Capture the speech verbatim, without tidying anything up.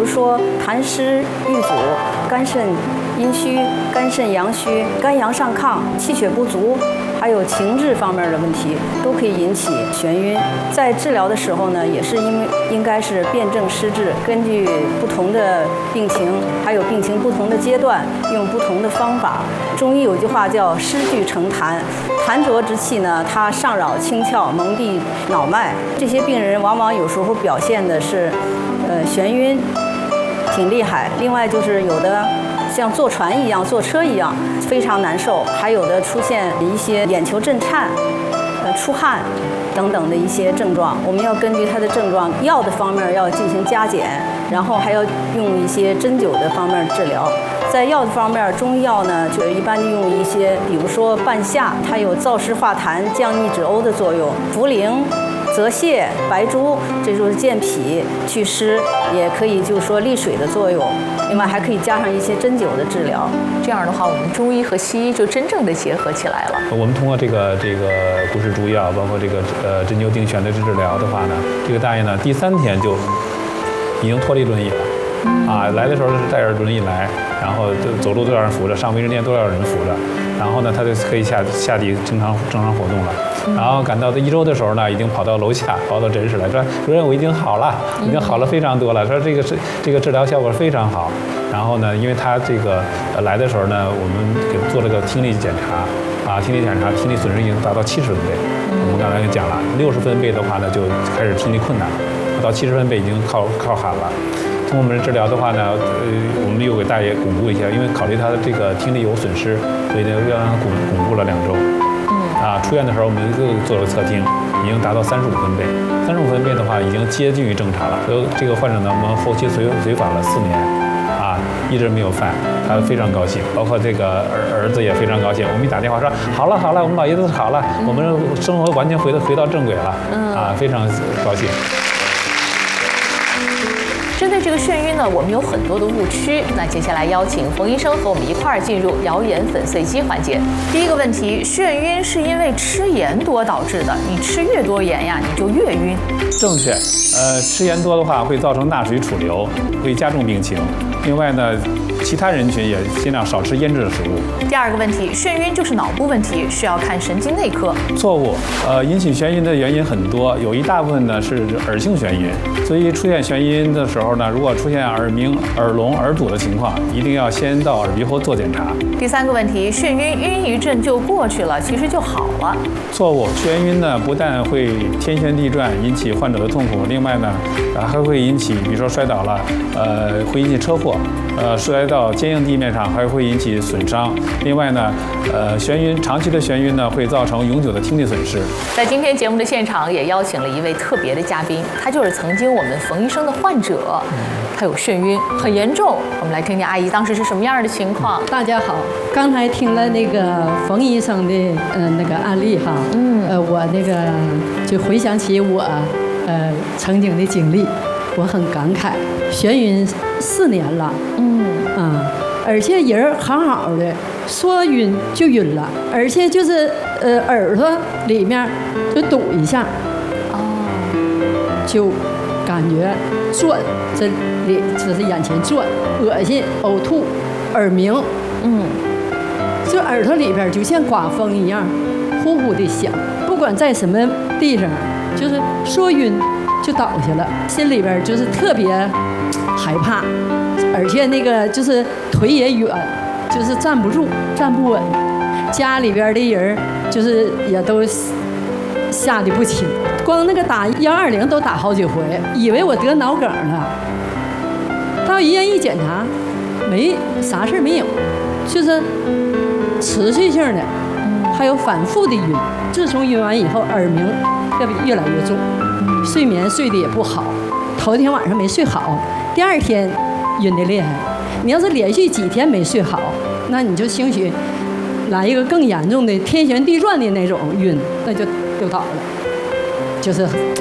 说痰湿郁阻、肝肾阴虚、肝肾阳虚、肝阳上亢、气血不足，还有情志方面的问题，都可以引起眩晕。在治疗的时候呢，也是因为应该是辨证施治，根据不同的病情，还有病情不同的阶段，用不同的方法。中医有句话叫“湿聚成痰”，痰浊之气呢，它上扰清窍，蒙蔽脑脉。这些病人往往有时候表现的是，呃，眩晕，挺厉害。另外就是有的像坐船一样、坐车一样，非常难受。还有的出现一些眼球震颤、呃出汗等等的一些症状。我们要根据它的症状，药的方面要进行加减，然后还要用一些针灸的方面治疗。在药的方面，中医药呢，就一般用一些，比如说半夏，它有燥湿化痰、降逆止呕的作用；茯苓、泽泻、白术，这就是健脾祛湿，也可以就是说利水的作用。另外还可以加上一些针灸的治疗。 这样的话，我们中医和西医就真正的结合起来了。 我们通过这个这个古式中药，包括这个呃针灸定穴的治疗的话呢，这个大爷呢第三天就已经脱离轮椅了。啊，来的时候是带着轮椅来，然后就走路都要人扶着，上卫生间都要人扶着，然后呢，他就可以下下地正常正常活动了。然后赶到一周的时候呢，已经跑到楼下，跑到诊室来说：“主任，我已经好了，已经好了非常多了。”说这个是这个治疗效果非常好。然后呢，因为他这个呃来的时候呢，我们给做了个听力检查，啊，听力检查听力损失已经达到七十分贝。我们刚才讲了，六十分贝的话呢，就开始听力困难了，到七十分贝已经靠靠喊了。通过我们的治疗的话呢，呃，我们又给大爷巩固一下，因为考虑他的这个听力有损失，所以呢又让他巩巩固了两周。嗯。啊，出院的时候我们又做了测听，已经达到三十五分贝。三十五分贝的话，已经接近于正常了。所以这个患者呢，我们后期随随访了四年，啊，一直没有犯，他非常高兴，包括这个儿儿子也非常高兴。我们一打电话说好了好了，我们老爷子好了，我们生活完全回到回到正轨了，啊，非常高兴。 针对这个眩晕呢，我们有很多的误区。那接下来邀请冯医生和我们一块儿进入谣言粉碎机环节。第一个问题，眩晕是因为吃盐多导致的，你吃越多盐呀，你就越晕。 正确，呃，吃盐多的话会造成钠水储留，会加重病情。另外呢，其他人群也尽量少吃腌制的食物。 第二个问题，眩晕就是脑部问题，需要看神经内科。 错误，呃，引起眩晕的原因很多，有一大部分呢是耳性眩晕，所以出现眩晕的时候呢，如果出现耳鸣、耳聋、耳堵的情况，一定要先到耳鼻喉做检查。 第三个问题，眩晕晕一阵就过去了，其实就好了。 错误，眩晕呢不但会天旋地转，引起患者的痛苦，另外呢，呃，还会引起，比如说摔倒了，呃，会引起车祸。呃，摔到坚硬地面上还会引起损伤。另外呢，呃，眩晕长期的眩晕呢，会造成永久的听力损失。 在今天节目的现场，也邀请了一位特别的嘉宾，他就是曾经我们冯医生的患者，他有眩晕，很严重。我们来听听阿姨当时是什么样的情况。 大家好，刚才听了那个冯医生的呃那个案例哈，嗯，呃，我那个就回想起我呃曾经的经历，我很感慨，眩晕四年了，嗯啊，而且人好好的，说晕就晕了，而且就是呃耳朵里面就堵一下，哦，就感觉转，这里这是眼前转，恶心、呕吐、耳鸣，嗯，就耳朵里边就像刮风一样，呼呼的响，不管在什么地方，就是说晕就倒下了，心里边就是特别害怕，而且那个就是腿也软，就是站不住，站不稳。家里边的人就是也都吓得不轻，光那个打幺二零都打好几回，以为我得脑梗了。到医院一检查，没啥事没有，就是持续性的，还有反复的晕。自从晕完以后，耳鸣越越来越重，睡眠睡得也不好，头一天晚上没睡好，第二天晕得厉害。你要是连续几天没睡好，那你就兴许来一个更严重的天旋地转的那种晕，那就就倒了，就是